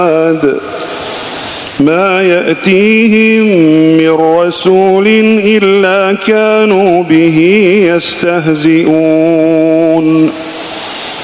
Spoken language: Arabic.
ما يأتيهم من رسول إلا كانوا به يستهزئون